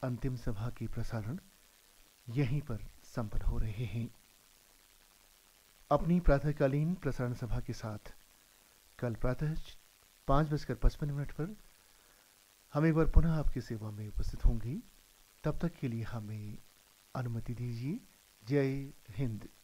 अंतिम सभा के प्रसारण यहीं पर संपन्न हो रहे हैं। अपनी प्रातःकालीन प्रसारण सभा के साथ कल प्रातः 5:55 पर हम एक बार पुनः आपकी सेवा में उपस्थित होंगे। तब तक के लिए हमें अनुमति दीजिए। जय हिंद।